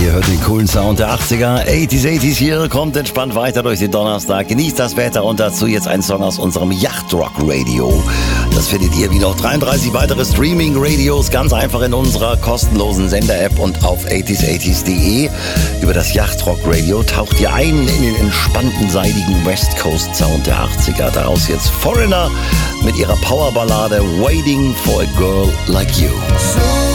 Ihr hört den coolen Sound der 80er, 80s hier, kommt entspannt weiter durch den Donnerstag, genießt das Wetter und dazu jetzt ein Song aus unserem Yachtrock Radio. Das findet ihr wie noch 33 weitere Streaming-Radios ganz einfach in unserer kostenlosen Sender-App und auf 80s80s.de. Über das Yachtrock Radio taucht ihr ein in den entspannten, seidigen West Coast Sound der 80er. Daraus jetzt Foreigner mit ihrer Powerballade Waiting for a Girl Like You.